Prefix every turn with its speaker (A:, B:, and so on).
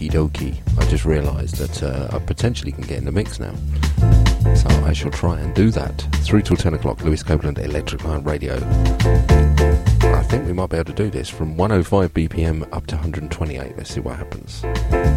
A: Okie dokie. I just realised that I potentially can get in the mix now. So I shall try and do that. Through till 10 o'clock, Lewis Copeland, Electric Lion Radio. I think we might be able to do this from 105 BPM up to 128. Let's see what happens.